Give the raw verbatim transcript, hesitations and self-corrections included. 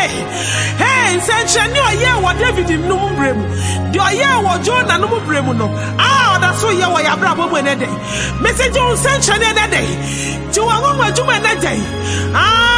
Hey, Senchani or ye what David in no brem. Do ye what John and no brem no. Ah, that's so ye what Abraham when a day. Message on Senchani a day. To a woman to a day. Ah.